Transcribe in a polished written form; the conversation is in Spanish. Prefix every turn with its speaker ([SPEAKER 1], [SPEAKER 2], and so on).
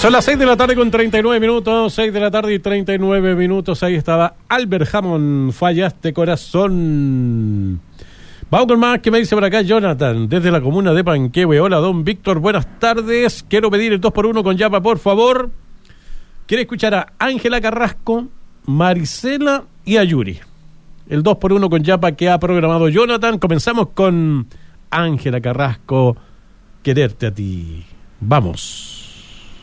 [SPEAKER 1] Son las 6 de la tarde con 39 minutos, 6 de la tarde y 39 minutos. Ahí estaba Albert Hammond, Fallaste Corazón. Vamos con más, que me dice por acá Jonathan, desde la comuna de Panquehue. Hola, don Víctor, buenas tardes. Quiero pedir el 2x1 con Yapa, por favor. Quiere escuchar a Ángela Carrasco, Marisela y a Yuri. El 2x1 con Yapa que ha programado Jonathan. Comenzamos con Ángela Carrasco, Quererte a ti. Vamos.